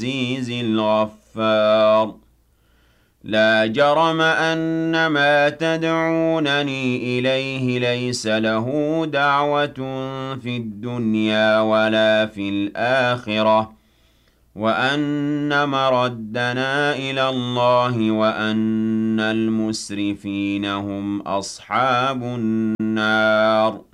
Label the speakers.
Speaker 1: العزيز الغفار لا جرم أن ما تدعونني إليه ليس له دعوة في الدنيا ولا في الآخرة وأن مردنا إلى الله وأن المسرفين هم أصحاب النار